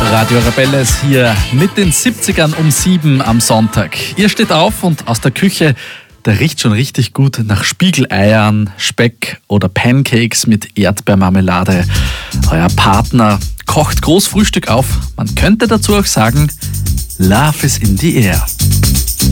Radio Rebelles hier mit den 70ern um 7 am Sonntag. Ihr steht auf und aus der Küche, da riecht schon richtig gut nach Spiegeleiern, Speck oder Pancakes mit Erdbeermarmelade. Euer Partner kocht Großfrühstück auf. Man könnte dazu auch sagen, Love is in the air.